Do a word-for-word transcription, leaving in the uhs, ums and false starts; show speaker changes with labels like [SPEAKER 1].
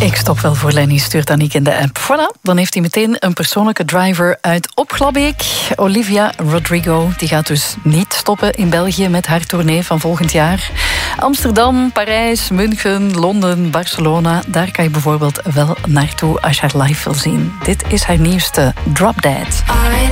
[SPEAKER 1] Ik stop wel voor Lenny, stuurt Aniek in de app. Voilà, dan heeft hij meteen een persoonlijke driver uit Opglabbeek. Olivia Rodrigo, die gaat dus niet stoppen in België met haar tournee van volgend jaar. Amsterdam, Parijs, München, Londen, Barcelona, daar kan je bijvoorbeeld wel naartoe als je haar live wil zien. Dit is haar nieuwste Drop Dead.